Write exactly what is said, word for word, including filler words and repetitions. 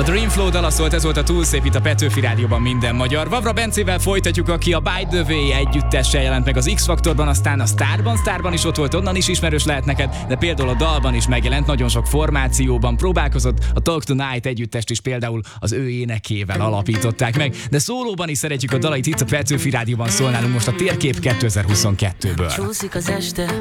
A Dream Flow dala szólt, ez volt a Túl szép itt a Petőfi Rádióban minden magyar. Vavra Bencével folytatjuk, aki a By The Way együttessel jelent meg az X-Faktorban, aztán a Starban, Starban is ott volt, onnan is ismerős lehet neked, de például a dalban is megjelent, nagyon sok formációban próbálkozott, a Talk Tonight együttest is például az ő énekével alapították meg, de szólóban is szeretjük a dalait, itt a Petőfi Rádióban szól nálunk most a Térkép kétezer-huszonkettőből. Csúszik az este,